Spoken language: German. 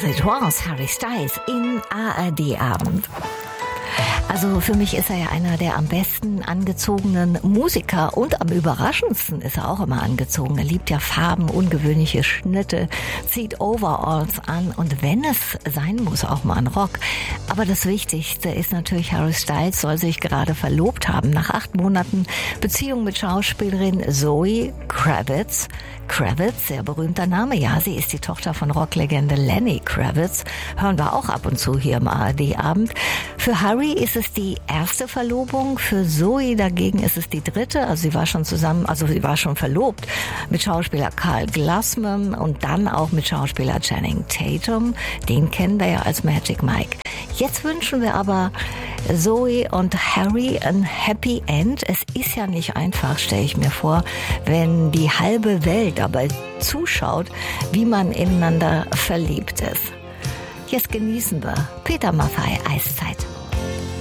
As It Was, Harry Styles in ARD Abend. Also für mich ist er ja einer der am besten angezogenen Musiker und am überraschendsten ist er auch immer angezogen. Er liebt ja Farben, ungewöhnliche Schnitte, zieht Overalls an und wenn es sein muss, auch mal an Rock. Aber das Wichtigste ist natürlich, Harry Styles soll sich gerade verlobt haben. Nach 8 Monaten Beziehung mit Schauspielerin Zoe Kravitz. Kravitz, sehr berühmter Name. Ja, sie ist die Tochter von Rocklegende Lenny Kravitz. Hören wir auch ab und zu hier im ARD-Abend. Für Harry ist es die erste Verlobung. Für Zoe dagegen ist es die dritte. Also sie war schon verlobt mit Schauspieler Carl Glassman und dann auch mit Schauspieler Channing Tatum. Den kennen wir ja als Magic Mike. Jetzt wünschen wir aber Zoe und Harry ein Happy End. Es ist ja nicht einfach, stelle ich mir vor, wenn die halbe Welt dabei zuschaut, wie man ineinander verliebt ist. Jetzt genießen wir Peter Maffay, Eiszeit.